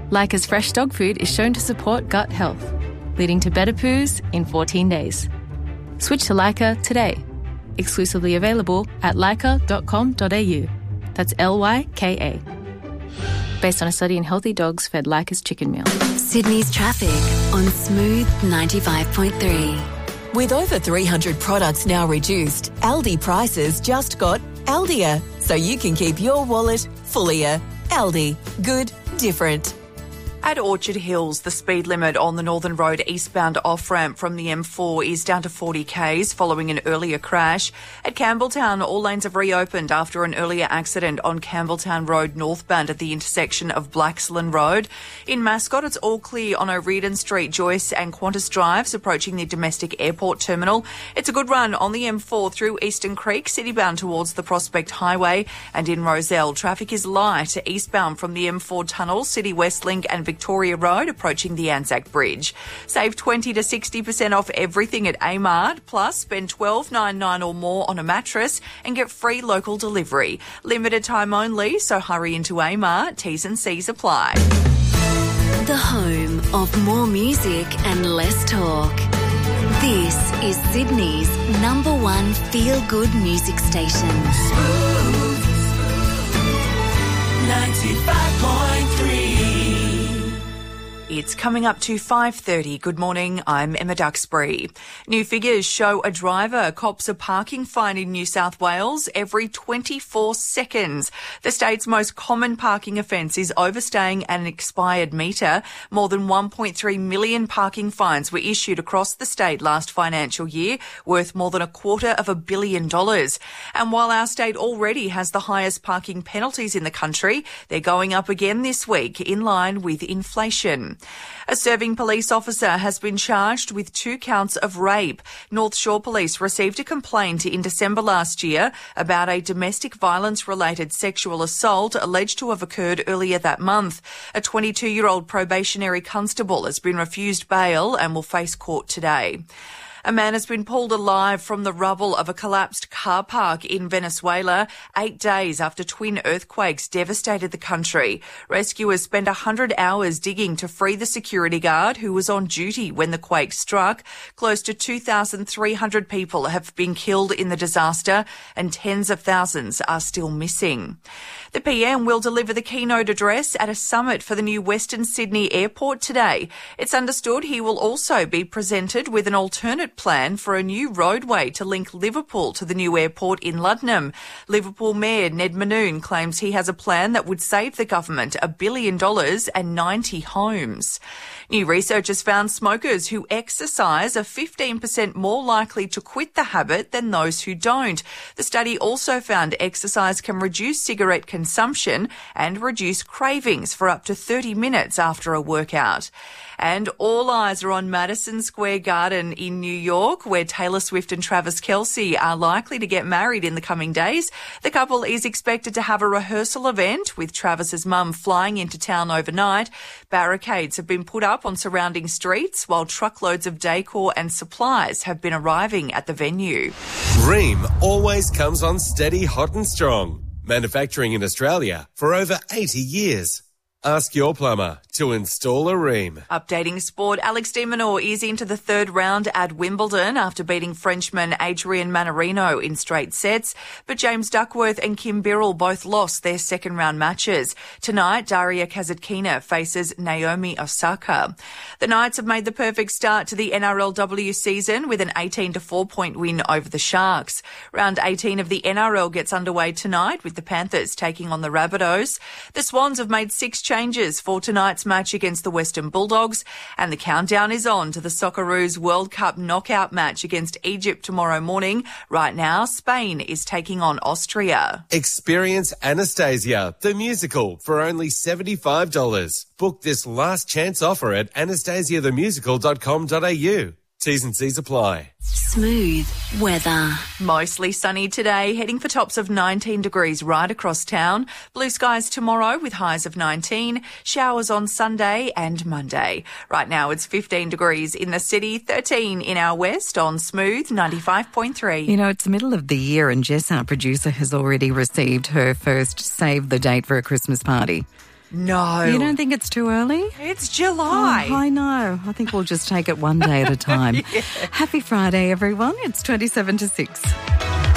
Leica's fresh dog food is shown to support gut health, leading to better poos in 14 days. Switch to Leica today. Exclusively available at leica.com.au. That's Lyka. Based on a study in healthy dogs fed Leica's chicken meal. Sydney's traffic on Smooth 95.3. With over 300 products now reduced, Aldi prices just got Aldier, so you can keep your wallet fullier. Aldi. Good. Different. At Orchard Hills, the speed limit on the Northern Road eastbound off-ramp from the M4 is down to 40 k's following an earlier crash. At Campbelltown, all lanes have reopened after an earlier accident on Campbelltown Road northbound at the intersection of Blaxland Road. In Mascot, it's all clear on O'Riordan Street, Joyce and Qantas Drives approaching the domestic airport terminal. It's a good run on the M4 through Eastern Creek, citybound towards the Prospect Highway. And in Rozelle, traffic is light eastbound from the M4 tunnel, City West Link and Victoria Road approaching the Anzac Bridge. Save 20 to 60% off everything at Amart, plus spend $12.99 or more on a mattress and get free local delivery. Limited time only, so hurry into Amart. T's and C's apply. The home of more music and less talk. This is Sydney's #1 feel-good music station. Smooth 95.3. It's coming up to 5:30. Good morning, I'm Emma Duxbury. New figures show a driver cops a parking fine in New South Wales every 24 seconds. The state's most common parking offence is overstaying an expired metre. More than 1.3 million parking fines were issued across the state last financial year, worth more than $250 million. And while our state already has the highest parking penalties in the country, they're going up again this week in line with inflation. A serving police officer has been charged with 2 counts of rape. North Shore Police received a complaint in December last year about a domestic violence-related sexual assault alleged to have occurred earlier that month. A 22-year-old probationary constable has been refused bail and will face court today. A man has been pulled alive from the rubble of a collapsed car park in Venezuela 8 days after twin earthquakes devastated the country. Rescuers spent 100 hours digging to free the security guard who was on duty when the quake struck. Close to 2,300 people have been killed in the disaster and tens of thousands are still missing. The PM will deliver the keynote address at a summit for the new Western Sydney Airport today. It's understood he will also be presented with an alternate plan for a new roadway to link Liverpool to the new airport in Luddenham. Liverpool Mayor Ned Manoon claims he has a plan that would save the government $1 billion and 90 homes. New research has found smokers who exercise are 15% more likely to quit the habit than those who don't. The study also found exercise can reduce cigarette consumption and reduce cravings for up to 30 minutes after a workout. And all eyes are on Madison Square Garden in New York, where Taylor Swift and Travis Kelce are likely to get married in the coming days. The couple is expected to have a rehearsal event, with Travis's mum flying into town overnight. Barricades have been put up on surrounding streets, while truckloads of decor and supplies have been arriving at the venue. Ream always comes on steady, hot and strong. Manufacturing in Australia for over 80 years. Ask your plumber to install a Ream. Updating sport, Alex de Minaur is into the third round at Wimbledon after beating Frenchman Adrian Manarino in straight sets. But James Duckworth and Kim Birrell both lost their second round matches. Tonight, Daria Kasatkina faces Naomi Osaka. The Knights have made the perfect start to the NRLW season with an 18-4 point win over the Sharks. Round 18 of the NRL gets underway tonight with the Panthers taking on the Rabbitohs. The Swans have made 6 changes for tonight's match against the Western Bulldogs, and the countdown is on to the Socceroos World Cup knockout match against Egypt tomorrow morning. Right now, Spain is taking on Austria. Experience Anastasia, the musical, for only $75. Book this last chance offer at anastasiathemusical.com.au. T's and C's apply. Smooth weather. Mostly sunny today, heading for tops of 19 degrees right across town. Blue skies tomorrow with highs of 19. Showers on Sunday and Monday. Right now it's 15 degrees in the city, 13 in our west on Smooth 95.3. You know, it's the middle of the year and Jess, our producer, has already received her first save the date for a Christmas party. No. You don't think it's too early? It's July. Oh, I know. I think we'll just take it one day at a time. Happy Friday, everyone. It's 27 to 6.